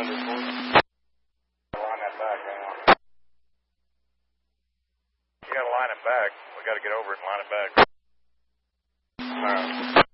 Line that back, hang on. You gotta line it back. We gotta get over it and line it back. All right.